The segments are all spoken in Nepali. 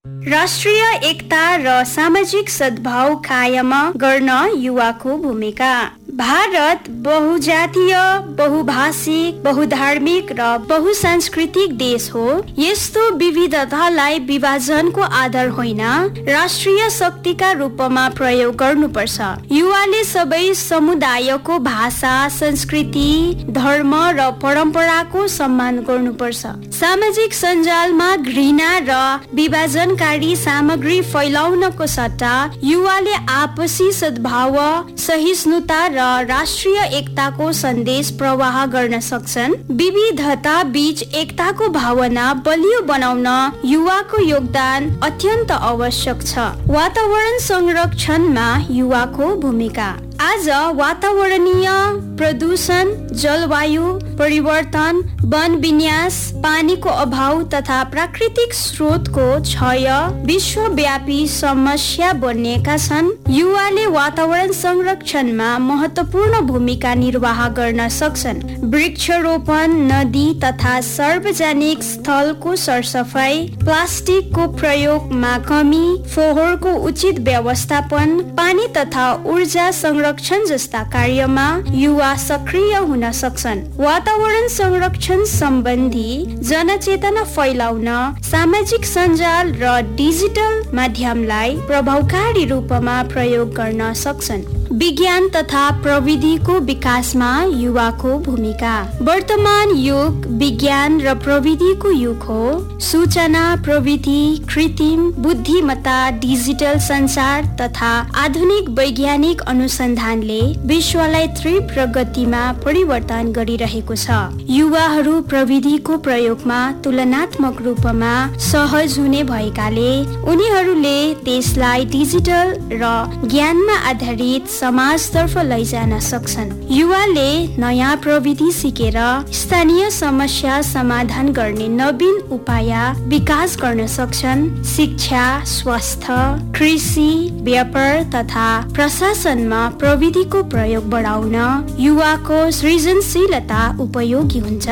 राष्ट्रिय एकता र सामाजिक सद्भाव कायम गर्न युवाको भूमिका। भारत बहुजातीय, बहुभाषिक, बहुधार्मिक र बहुसांस्कृतिक देश हो। यस्तो विविधतालाई विभाजनको आधार होइन, राष्ट्रिय शक्तिका रूपमा प्रयोग गर्नुपर्छ। युवाले सबै समुदायको भाषा, संस्कृति, धर्म र परम्पराको सम्मान गर्नुपर्छ। सामाजिक सञ्जालमा घृणा र विभाजनकारी सामग्री फैलाउनको सट्टा युवाले आपसी सद्भाव, सहिष्णुता र राष्ट्रिय एकताको सन्देश प्रवाह गर्न सक्छन्। विविधता बीच एकताको भावना बलियो बनाउन युवाको योगदान अत्यन्त आवश्यक छ। वातावरण संरक्षणमा युवाको भूमिका। आज वातावरणीय प्रदूषण, जलवायु परिवर्तन, वन विनाश, पानीको अभाव तथा प्राकृतिक स्रोतको क्षय विश्वव्यापी समस्या बनेका छन्। युवाले वातावरण संरक्षणमा महत्त्वपूर्ण भूमिका निर्वाह गर्न सक्छन्। वृक्षरोपण, नदी तथा सार्वजनिक स्थलको सरसफाई, प्लास्टिकको प्रयोगमा कमी, फोहोरको उचित व्यवस्थापन, पानी तथा ऊर्जा संरक्षण जस्ता कार्यमा युवा सक्रिय हुन सक्छन्। वातावरण संरक्षण सम्बन्धी जनचेतना फैलाउन सामाजिक सञ्जाल र डिजिटल माध्यमलाई प्रभावकारी रूपमा प्रयोग गर्न सक्छन्। विज्ञान तथा प्रविधिको विकासमा युवाको भूमिका। वर्तमान युग विज्ञान र प्रविधिको युग हो। सूचना प्रविधि, कृत्रिम बुद्धिमत्ता, डिजिटल संचार तथा आधुनिक वैज्ञानिक अनुसन्धानले विश्वलाई तीव्र गतिमा परिवर्तन गरिरहेको छ। युवाहरू प्रविधिको प्रयोगमा तुलनात्मक रूपमा सहज हुने भएकाले उनीहरूले देशलाई डिजिटल र ज्ञानमा आधारित समाजतर्फ लैजान सक्छन्। युवाले नयाँ प्रविधि सिकेर स्थानीय समस्या समाधान गर्ने नवीन उपाय विकास गर्न सक्छन्। शिक्षा, स्वास्थ्य, कृषि, व्यापार तथा प्रशासनमा प्रविधिको प्रयोग बढाउन युवाको सृजनशीलता उपयोगी हुन्छ।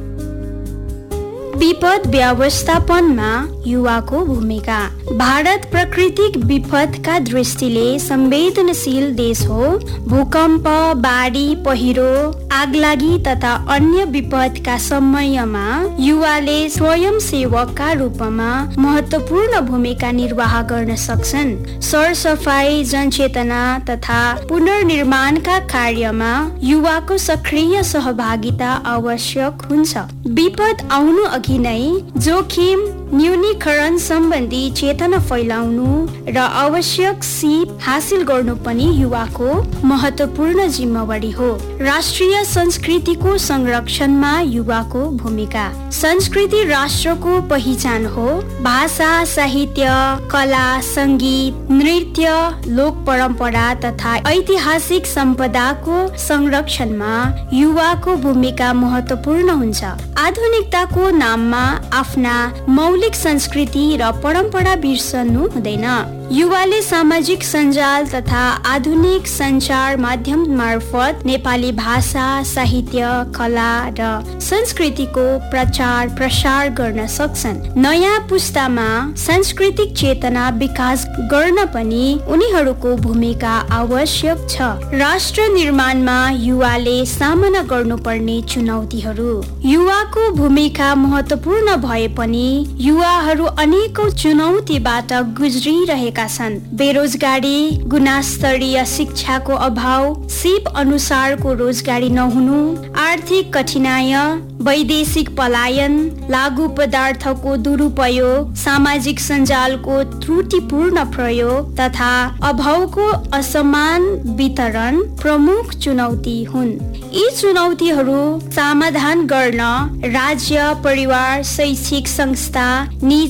विपद व्यवस्थापनमा युवाको भूमिका। भारत प्राकृतिक विपदका दृष्टिले संवेदनशील देश हो। भूकम्प, बाढी, पहिरो, आगलागी तथा अन्य विपदका समयमा युवाले स्वयंसेवकका रूपमा महत्त्वपूर्ण भूमिका निर्वाह गर्न सक्छन्। सरसफाई, जनचेतना तथा पुनर्निर्माणका कार्यमा युवाको सक्रिय सहभागिता आवश्यक हुन्छ। विपद आउनु अघि नै जोखिम न्यूनीकरण सम्बन्धी चेतना फैलाउनु र आवश्यक सिप हासिल गर्नु पनि युवाको महत्त्वपूर्ण जिम्मेवारी हो। राष्ट्रिय संस्कृतिको संरक्षणमा युवाको भूमिका। संस्कृति राष्ट्रको पहिचान हो। भाषा, साहित्य, कला, संगीत, नृत्य, लोक परम्परा तथा ऐतिहासिक सम्पदाको संरक्षणमा युवाको भूमिका महत्त्वपूर्ण हुन्छ। आधुनिकताको नाममा आफ्ना मौलिक संस्कृति र परम्परा बिर्सनु हुँदैन। युवाले सामाजिक सञ्जाल तथा आधुनिक सञ्चार माध्यम मार्फत नेपाली भाषा, साहित्य, कला र संस्कृतिको प्रचार प्रसार गर्न सक्छन्। नयाँ पुस्तामा सांस्कृतिक चेतना विकास गर्न पनि उनीहरूको भूमिका आवश्यक छ। राष्ट्र निर्माणमा युवाले सामना गर्नुपर्ने चुनौतीहरू। युवाको भूमिका महत्त्वपूर्ण भए पनि युवाहरू अनेकौं चुनौतीबाट गुज्रिरहेका छन्। बेरोजगारी, गुणस्तरीय शिक्षाको अभाव, सिप अनुसारको रोजगारी नहुनु, आर्थिक कठिनाइ, वैदेशिक पलायन, लागू पदार्थको दुरुपयोग, सामाजिक सञ्जालको त्रुटिपूर्ण प्रयोग तथा अभावको असमान वितरण प्रमुख चुनौती हुन्। यी चुनौतीहरू समाधान गर्न राज्य, परिवार, शैक्षिक संस्था, निजी